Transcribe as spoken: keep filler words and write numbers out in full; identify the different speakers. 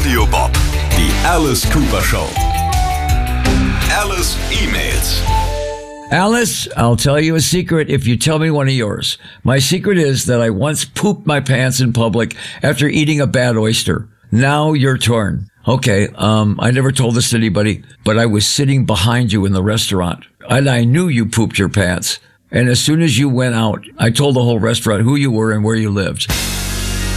Speaker 1: Radio Bob. Die Alice Cooper Show. Alice E-Mails.
Speaker 2: Alice, I'll tell you a secret if you tell me one of yours. My secret is that I once pooped my pants in public after eating a bad oyster. Now your turn. Okay, um, I never told this to anybody, but I was sitting behind you in the restaurant, and I knew you pooped your pants. And as soon as you went out, I told the whole restaurant who you were and where you lived.